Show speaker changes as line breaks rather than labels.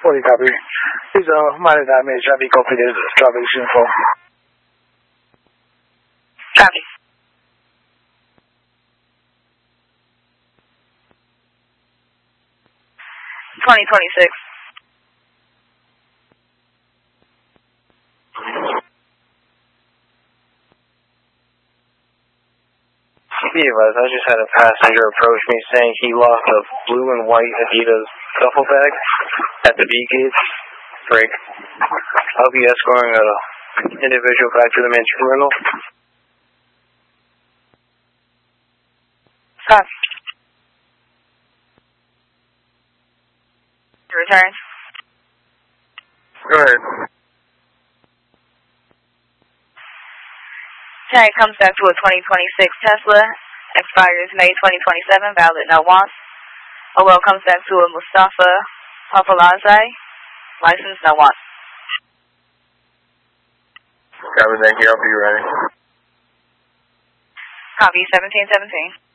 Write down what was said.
40 copy. Please minor damage, be completed, traffic info.
Copy. $20.26.
Advised, I just had a passenger approach me saying he lost a blue and white Adidas duffel bag at the B-gate break. I'll be escorting an individual back to the Mansion rental.
Copy. Return.
Go ahead.
Tag comes back to a 2026 Tesla. Expires May 2027. Valid, no wants. OL comes back to a Mustafa Papalazai. License, no wants.
Copy, thank you. I'll be ready.
Copy 1717.